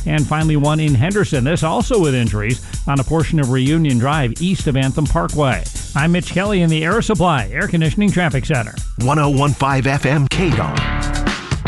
And finally, one in Henderson, this also with injuries on a portion of Reunion Drive east of Anthem Parkway. I'm Mitch Kelly in the Air Supply Air Conditioning Traffic Center. 101.5 FM KDAWN.